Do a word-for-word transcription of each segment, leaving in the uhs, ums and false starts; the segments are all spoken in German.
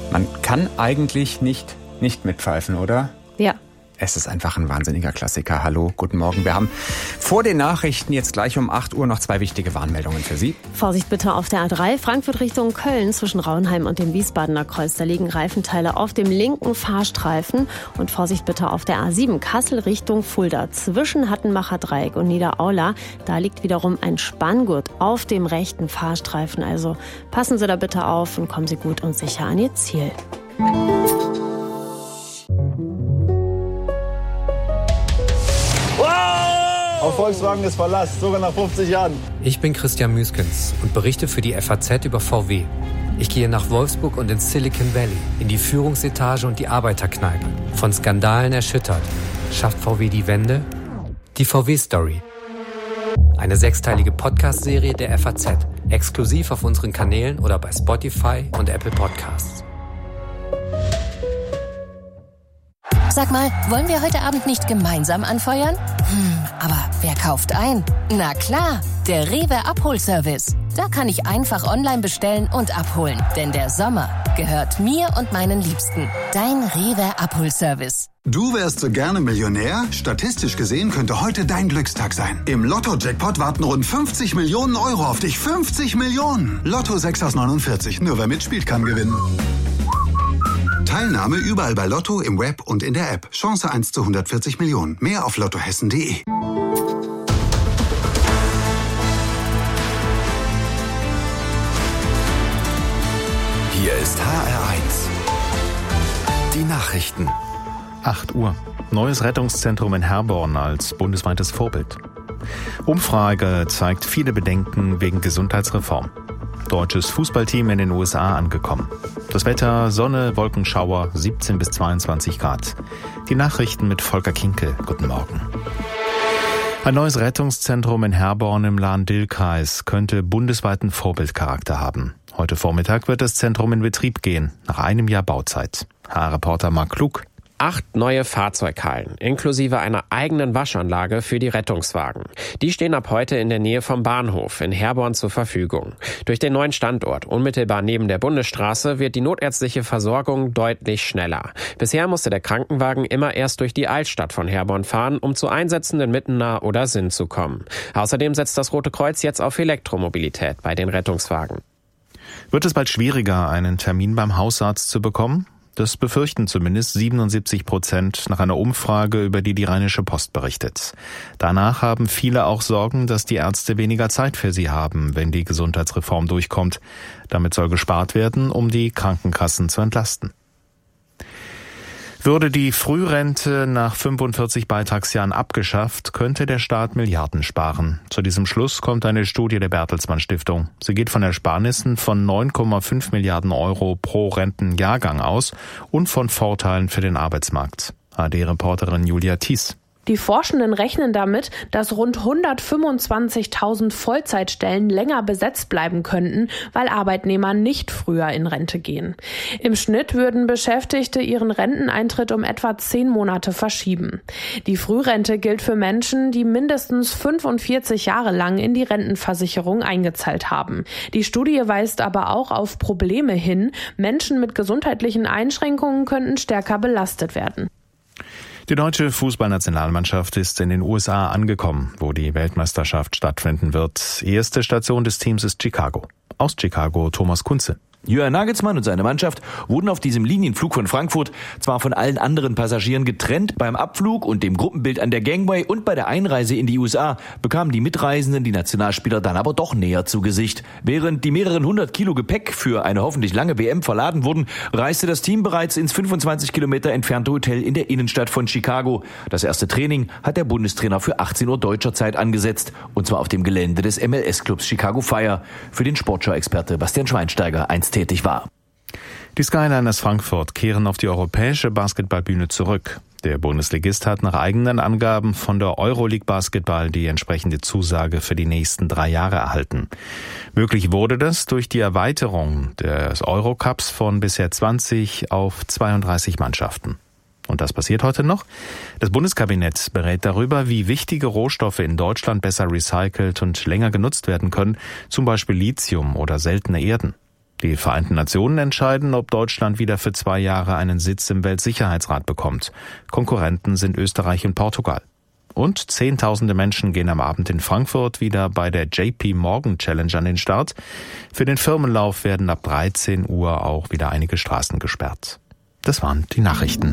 Man kann eigentlich nicht nicht mitpfeifen, oder? Ja. Es ist einfach ein wahnsinniger Klassiker. Hallo, guten Morgen. Wir haben vor den Nachrichten jetzt gleich um acht Uhr noch zwei wichtige Warnmeldungen für Sie. Vorsicht bitte auf der A drei, Frankfurt Richtung Köln zwischen Raunheim und dem Wiesbadener Kreuz. Da liegen Reifenteile auf dem linken Fahrstreifen. Und Vorsicht bitte auf der A sieben, Kassel Richtung Fulda zwischen Hattenmacher Dreieck und Niederaula. Da liegt wiederum ein Spanngurt auf dem rechten Fahrstreifen. Also passen Sie da bitte auf und kommen Sie gut und sicher an Ihr Ziel. Auf Volkswagen ist Verlass, sogar nach fünfzig Jahren. Ich bin Christian Müskens und berichte für die F A Z über V W. Ich gehe nach Wolfsburg und ins Silicon Valley, in die Führungsetage und die Arbeiterkneipe. Von Skandalen erschüttert. Schafft V W die Wende? Die V W-Story. Eine sechsteilige Podcast-Serie der F A Z. Exklusiv auf unseren Kanälen oder bei Spotify und Apple Podcasts. Sag mal, wollen wir heute Abend nicht gemeinsam anfeuern? Hm, aber wer kauft ein? Na klar, der Rewe Abholservice. Da kann ich einfach online bestellen und abholen. Denn der Sommer gehört mir und meinen Liebsten. Dein Rewe Abholservice. Du wärst so gerne Millionär? Statistisch gesehen könnte heute dein Glückstag sein. Im Lotto-Jackpot warten rund fünfzig Millionen Euro auf dich. fünfzig Millionen! Lotto sechs aus neunundvierzig. Nur wer mitspielt, kann gewinnen. Teilnahme überall bei Lotto, im Web und in der App. Chance eins zu hundertvierzig Millionen. Mehr auf lottohessen punkt de. Hier ist H R eins. Die Nachrichten. acht Uhr. Neues Rettungszentrum in Herborn als bundesweites Vorbild. Umfrage zeigt viele Bedenken wegen Gesundheitsreform. Deutsches Fußballteam in den U S A angekommen. Das Wetter, Sonne, Wolkenschauer, siebzehn bis zweiundzwanzig Grad. Die Nachrichten mit Volker Kinkel. Guten Morgen. Ein neues Rettungszentrum in Herborn im Lahn-Dill-Kreis könnte bundesweiten Vorbildcharakter haben. Heute Vormittag wird das Zentrum in Betrieb gehen, nach einem Jahr Bauzeit. H R-Reporter Marc Klug. Acht neue Fahrzeughallen, inklusive einer eigenen Waschanlage für die Rettungswagen. Die stehen ab heute in der Nähe vom Bahnhof in Herborn zur Verfügung. Durch den neuen Standort, unmittelbar neben der Bundesstraße, wird die notärztliche Versorgung deutlich schneller. Bisher musste der Krankenwagen immer erst durch die Altstadt von Herborn fahren, um zu Einsätzen in Mittennahe oder Sinn zu kommen. Außerdem setzt das Rote Kreuz jetzt auf Elektromobilität bei den Rettungswagen. Wird es bald schwieriger, einen Termin beim Hausarzt zu bekommen? Das befürchten zumindest siebenundsiebzig Prozent nach einer Umfrage, über die die Rheinische Post berichtet. Danach haben viele auch Sorgen, dass die Ärzte weniger Zeit für sie haben, wenn die Gesundheitsreform durchkommt. Damit soll gespart werden, um die Krankenkassen zu entlasten. Würde die Frührente nach fünfundvierzig Beitragsjahren abgeschafft, könnte der Staat Milliarden sparen. Zu diesem Schluss kommt eine Studie der Bertelsmann Stiftung. Sie geht von Ersparnissen von neun Komma fünf Milliarden Euro pro Rentenjahrgang aus und von Vorteilen für den Arbeitsmarkt. A R D-Reporterin Julia Thies. Die Forschenden rechnen damit, dass rund hundertfünfundzwanzigtausend Vollzeitstellen länger besetzt bleiben könnten, weil Arbeitnehmer nicht früher in Rente gehen. Im Schnitt würden Beschäftigte ihren Renteneintritt um etwa zehn Monate verschieben. Die Frührente gilt für Menschen, die mindestens fünfundvierzig Jahre lang in die Rentenversicherung eingezahlt haben. Die Studie weist aber auch auf Probleme hin. Menschen mit gesundheitlichen Einschränkungen könnten stärker belastet werden. Die deutsche Fußballnationalmannschaft ist in den U S A angekommen, wo die Weltmeisterschaft stattfinden wird. Erste Station des Teams ist Chicago. Aus Chicago Thomas Kunze. Julian Nagelsmann und seine Mannschaft wurden auf diesem Linienflug von Frankfurt zwar von allen anderen Passagieren getrennt, beim Abflug und dem Gruppenbild an der Gangway und bei der Einreise in die U S A bekamen die Mitreisenden die Nationalspieler dann aber doch näher zu Gesicht. Während die mehreren hundert Kilo Gepäck für eine hoffentlich lange W M verladen wurden, reiste das Team bereits ins fünfundzwanzig Kilometer entfernte Hotel in der Innenstadt von Chicago. Das erste Training hat der Bundestrainer für achtzehn Uhr deutscher Zeit angesetzt, und zwar auf dem Gelände des M L S-Clubs Chicago Fire, für den Sportschau-Experte Bastian Schweinsteiger einst tätig war. Die Skyliners Frankfurt kehren auf die europäische Basketballbühne zurück. Der Bundesligist hat nach eigenen Angaben von der Euroleague Basketball die entsprechende Zusage für die nächsten drei Jahre erhalten. Möglich wurde das durch die Erweiterung des Eurocups von bisher zwanzig auf zweiunddreißig Mannschaften. Und das passiert heute noch. Das Bundeskabinett berät darüber, wie wichtige Rohstoffe in Deutschland besser recycelt und länger genutzt werden können, zum Beispiel Lithium oder seltene Erden. Die Vereinten Nationen entscheiden, ob Deutschland wieder für zwei Jahre einen Sitz im Weltsicherheitsrat bekommt. Konkurrenten sind Österreich und Portugal. Und Zehntausende Menschen gehen am Abend in Frankfurt wieder bei der J P Morgan Challenge an den Start. Für den Firmenlauf werden ab dreizehn Uhr auch wieder einige Straßen gesperrt. Das waren die Nachrichten.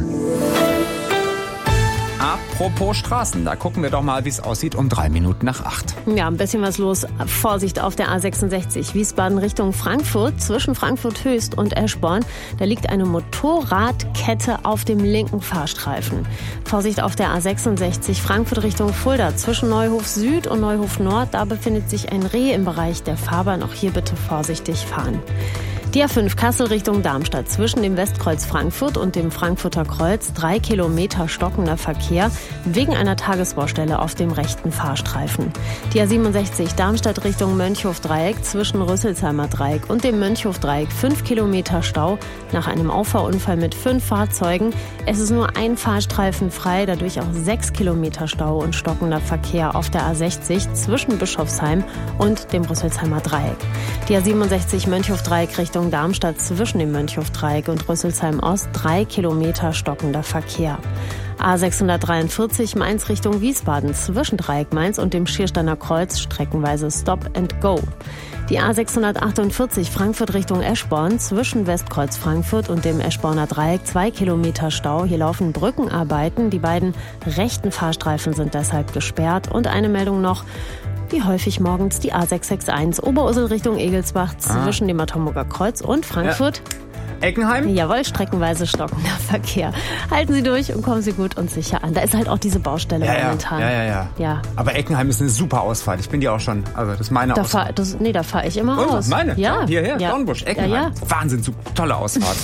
Apropos Straßen, da gucken wir doch mal, wie es aussieht um drei Minuten nach acht. Ja, ein bisschen was los. Vorsicht auf der A sechsundsechzig, Wiesbaden Richtung Frankfurt, zwischen Frankfurt Höchst und Eschborn. Da liegt eine Motorradkette auf dem linken Fahrstreifen. Vorsicht auf der A sechsundsechzig, Frankfurt Richtung Fulda, zwischen Neuhof Süd und Neuhof Nord. Da befindet sich ein Reh im Bereich der Fahrbahn. Auch hier bitte vorsichtig fahren. Die A fünf Kassel Richtung Darmstadt, zwischen dem Westkreuz Frankfurt und dem Frankfurter Kreuz, drei Kilometer stockender Verkehr wegen einer Tagesbaustelle auf dem rechten Fahrstreifen. Die A siebenundsechzig Darmstadt Richtung Mönchhof-Dreieck, zwischen Rüsselsheimer Dreieck und dem Mönchhof-Dreieck, fünf Kilometer Stau nach einem Auffahrunfall mit fünf Fahrzeugen. Es ist nur ein Fahrstreifen frei, dadurch auch sechs Kilometer Stau und stockender Verkehr auf der A sechzig zwischen Bischofsheim und dem Rüsselsheimer Dreieck. Die A siebenundsechzig Mönchhof-Dreieck Richtung Darmstadt, zwischen dem Mönchhof-Dreieck und Rüsselsheim Ost, drei Kilometer stockender Verkehr. A sechshundertdreiundvierzig Mainz Richtung Wiesbaden, zwischen Dreieck Mainz und dem Schiersteiner Kreuz, streckenweise Stop and Go. Die A sechshundertachtundvierzig Frankfurt Richtung Eschborn, zwischen Westkreuz Frankfurt und dem Eschborner Dreieck, zwei Kilometer Stau. Hier laufen Brückenarbeiten. Die beiden rechten Fahrstreifen sind deshalb gesperrt. Und eine Meldung noch: Wie häufig morgens die A sechshundereinundsechzig Oberursel Richtung Egelsbach, zwischen ah. dem Atommburger Kreuz und Frankfurt. Ja. Eckenheim? Jawohl, streckenweise stockender Verkehr. Halten Sie durch und kommen Sie gut und sicher an. Da ist halt auch diese Baustelle ja, momentan. Ja, ja, ja, ja. Aber Eckenheim ist eine super Ausfahrt. Ich bin die auch schon, also das ist meine da Ausfahrt. Fahr, das, nee, da fahre ich immer und, raus. Meine? Ja. ja hierher, ja. Dornbusch, Eckenheim. Ja, ja. Wahnsinn, super, tolle Ausfahrt.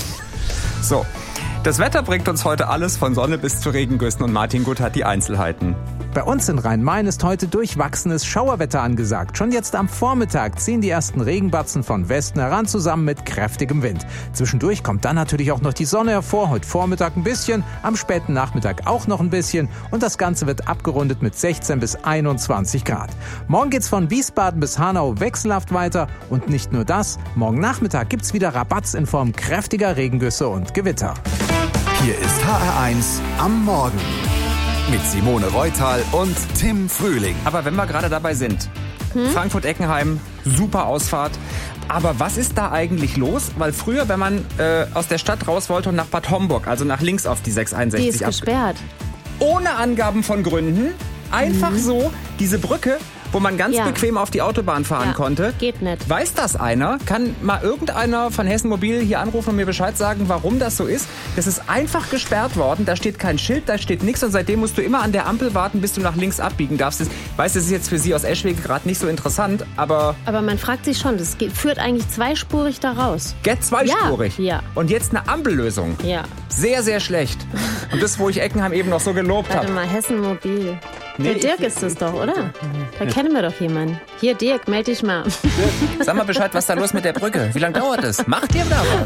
So, das Wetter bringt uns heute alles von Sonne bis zu Regengüssen und Martin Gutt hat die Einzelheiten. Bei uns in Rhein-Main ist heute durchwachsenes Schauerwetter angesagt. Schon jetzt am Vormittag ziehen die ersten Regenbatzen von Westen heran, zusammen mit kräftigem Wind. Zwischendurch kommt dann natürlich auch noch die Sonne hervor. Heute Vormittag ein bisschen, am späten Nachmittag auch noch ein bisschen. Und das Ganze wird abgerundet mit sechzehn bis einundzwanzig Grad. Morgen geht's von Wiesbaden bis Hanau wechselhaft weiter. Und nicht nur das, morgen Nachmittag gibt's wieder Rabatz in Form kräftiger Regengüsse und Gewitter. Hier ist H R eins am Morgen. Mit Simone Reutal und Tim Frühling. Aber wenn wir gerade dabei sind, hm? Frankfurt-Eckenheim, super Ausfahrt. Aber was ist da eigentlich los? Weil früher, wenn man äh, aus der Stadt raus wollte und nach Bad Homburg, also nach links auf die sechshunderteinundsechzig... Die ist gesperrt. Ohne Angaben von Gründen, einfach mhm. so, diese Brücke, wo man ganz ja. bequem auf die Autobahn fahren ja, konnte. Geht nicht. Weiß das einer? Kann mal irgendeiner von Hessen Mobil hier anrufen und mir Bescheid sagen, warum das so ist? Das ist einfach gesperrt worden. Da steht kein Schild, da steht nichts. Und seitdem musst du immer an der Ampel warten, bis du nach links abbiegen darfst. Ich weiß, das ist jetzt für Sie aus Eschwege gerade nicht so interessant, aber... Aber man fragt sich schon, das geht, führt eigentlich zweispurig da raus. Geht zweispurig? Ja. ja. Und jetzt eine Ampellösung? Ja. Sehr, sehr schlecht. Und das, wo ich Eckenheim eben noch so gelobt habe. Warte mal, Hessen Mobil. Nee, Der Dirk ich, ist das doch, oder? Da kennen wir doch jemanden. Hier, Dirk, melde dich mal. Dirk, sag mal Bescheid, was da los mit der Brücke? Wie lange dauert das? Macht ihr da was?